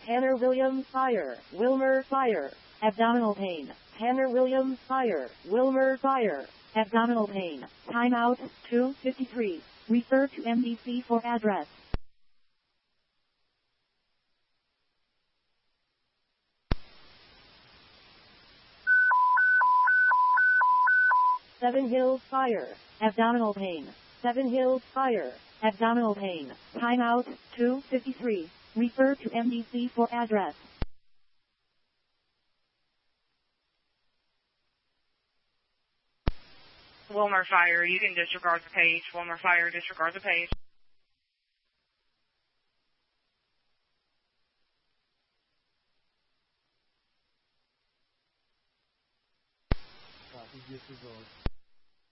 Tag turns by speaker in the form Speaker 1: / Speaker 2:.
Speaker 1: Tanner Williams fire. Wilmer fire.
Speaker 2: Abdominal pain.
Speaker 1: Tanner Williams fire. Wilmer fire.
Speaker 2: Abdominal pain. Timeout, 2:53. Refer to MDC for address.
Speaker 1: Seven Hills fire.
Speaker 2: Abdominal pain.
Speaker 1: Seven Hills fire.
Speaker 2: Abdominal pain. Timeout, 2:53. Refer to MDC for address.
Speaker 3: Wilmer fire, you can disregard the page. Wilmer fire, disregard the page.
Speaker 4: Copy, disregard.